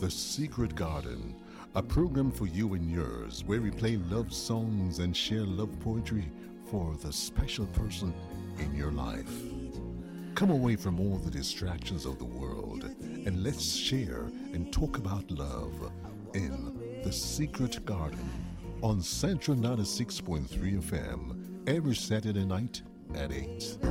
The Secret Garden, a program for you and yours where we play love songs and share love poetry for the special person in your life. Come away from all the distractions of the world and let's share and talk about love in The Secret Garden on Central 96.3 FM every Saturday night at 8.